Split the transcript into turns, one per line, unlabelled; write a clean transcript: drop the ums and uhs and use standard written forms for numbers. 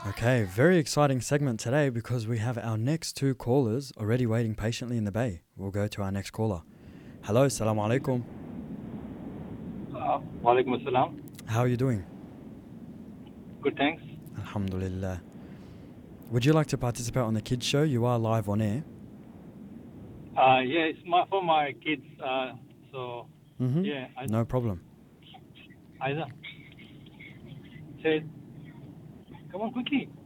Okay, very exciting segment today because we have our next two callers already waiting patiently in the bay. We'll go to our next caller. Hello, salam alaikum.
Walaikum assalam.
How are you doing?
Good, thanks.
Alhamdulillah. Would you like to participate on the kids show? You are live on air.
Yeah, it's for my kids. So, yeah,
No problem.
Isa, say, come on quickly.